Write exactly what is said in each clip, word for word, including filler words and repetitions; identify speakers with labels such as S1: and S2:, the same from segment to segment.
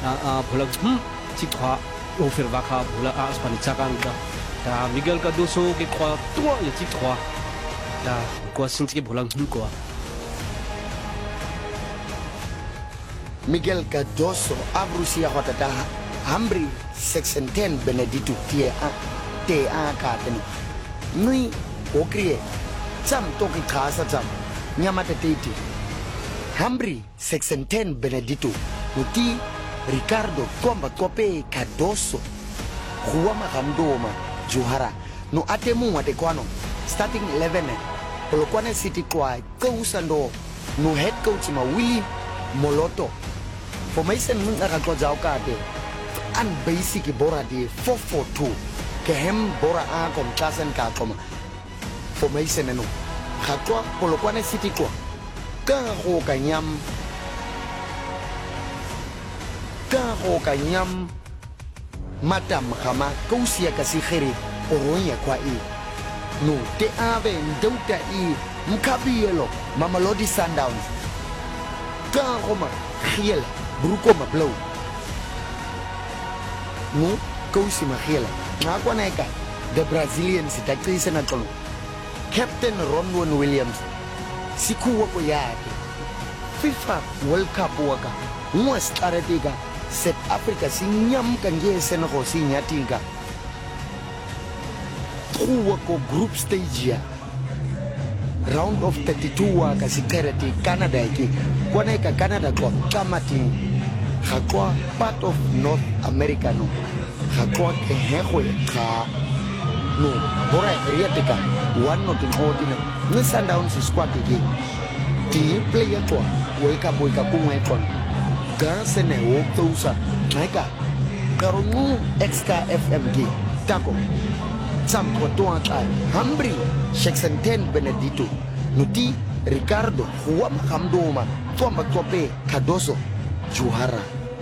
S1: a pula hm chikwa offer vaka pula as panichakan da da Miguel Cardoso ke kwa tua le chikwa da kwa sinti ke bolang hm kwa
S2: Miguel Cardoso abrusia hotata Hambri section ten Benedito tie a te a ka teni nui okrie cham toki khasa cham nyamata tete Hambri section ten Benedito nuti Ricardo Komba Kope Cardoso Juama Hamdoma Juhara no atemu ate kwano starting eleven Polokwane City kwa Kousando no head coach ma Willy Moloto formation mun aka ko jaw ka de an basic bora de four four two ke hem bora a kom klasen ka koma formation no khatwa Polokwane City kwa ka go kanyam ka go kanyam madam khama kousia ka sigere oronya kwa e no te ave ndouta e mkabielo Mamelodi Sundowns ka goma khiel bruko ma blow no kousi ma khiel na kwa neka the Brazilians takisa na tolo Captain Ronwen Williams siku wako yake FIFA World Cup waka mwa staratiga South Africa sinyam kange Senegal sinyatinga kuwa ko group stage ya round of thirty-two waka sikarati Canada yake kwa neka Canada kwa kamati hakwa part of North America no hakwa kehekwe ka no bora riatika one not in ordinary no Sundowns squad yake ti player kwa weka boyka kumwe kwa Gansene Woktosa Naika Karungu X K F M G Tako Sam Kotoa Kai Hambri section ten Benedito Nuti Ricardo Juama Hamdoma Komba Kope Cardoso Juhara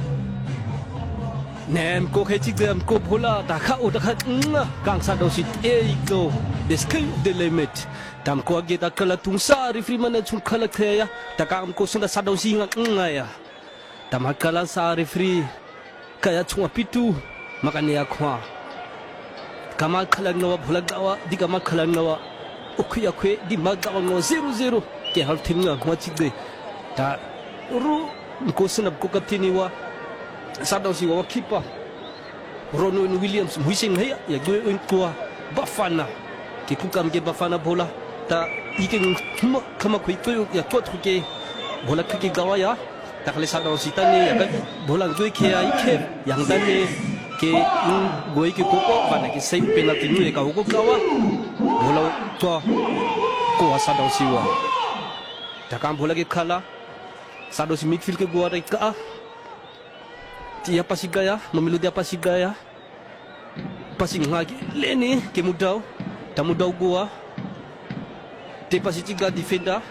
S1: Nem ko khechik dem ko pula ta kha o ta kha kang sa do sit e go the sky the limit tam ko ge ta kala tung sa refri mana chung khala theya ta kam ko sunda sa do si nga ya tamakala sa refri kaya chunga pitu makane ya khwa kama khala nawa bhulag dawa di kama khala nawa ukhuya khwe di magawa no zero zero ke hal thinga khwa chigde ta ru ko sinap ko kaptini wa sadaw si wa kipa Ronwen Williams muising haya ya gwe un kwa Bafana ke kukam ke Bafana bola ta iking kama khoi ko ya ko thuke bola khike gawa ya takle sadaw sitani ya bolang doi ke ai ke yang tani ke goi ke koko bana ke sei penalty ni ka ko kawa bola to ko sadaw siwa takam bola ke khala sadaw si midfield ke gua re ka dia pasigaya memilu dia pasigaya passing lagi leni ke mudau tamudau gua te pasi tiga defender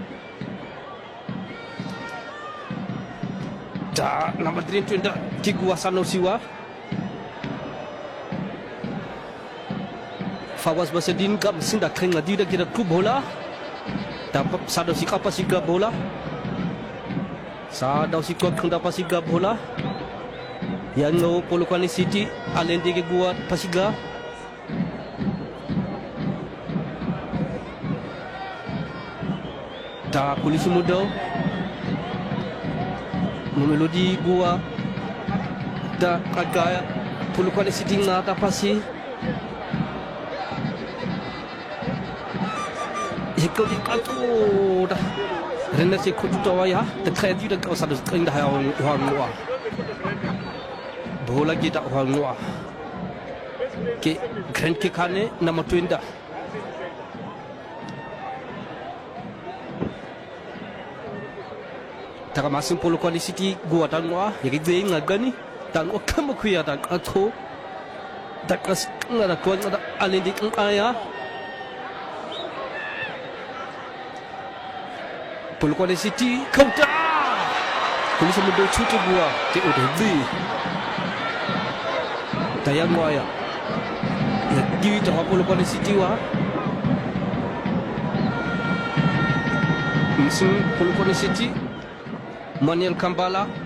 S1: da nama drin tunda kigua sano siwa Fawaz Basedin kam sinda krenga dida kira ku bola dapat sado si apa siga bola sado si kuat kenda pasiga bola yang no Polokwane City alende ke gua pasiga da polisi muda Mamelodi gua da kagaya Polokwane City ngata pasi hikau dikatu dah rena si kutu tawa ya terkait dah kau satu kau dah orang orang luar bola kita orang luar ke grand ke kane nama tuinda taka masing Polokwane City gua tan luar ya kita ngagani tan okam kuya tan atho takas ngada ko ngada alendik ngaya Polokwane City counter polisi muda cuti gua ke udah di tayang waya ya di tahu Polokwane City wa musim Polokwane City Manuel Kambala